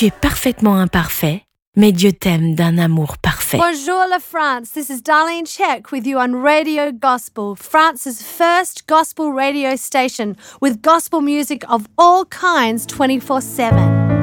Tu es parfaitement imparfait, mais Dieu t'aime d'un amour parfait. Bonjour la France, this is Darlene Check with you on Radio Gospel, France's first gospel radio station with gospel music of all kinds 24/7.